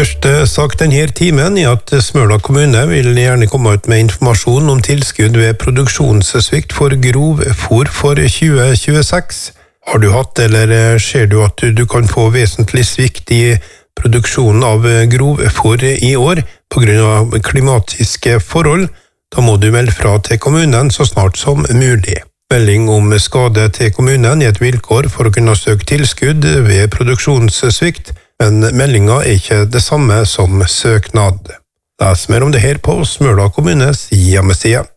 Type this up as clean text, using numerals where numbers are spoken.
Første sak denne timen er at Smøla kommune vil gjerne komme ut med informasjon om tilskudd ved produksjonssvikt for grovfôr for 2026. Har du hatt eller ser du at du kan få vesentlig svikt i produksjonen av grovfôr i år på grunn av klimatiske forhold? Da må du melde fra til kommunen så snart som mulig. Melding om skade til kommunen er et vilkår for å kunne søke tilskudd ved produksjonssvikt, men meldinga er ikke det samme som søknad. Les mer om det her på Smøla kommunes hjemmeside.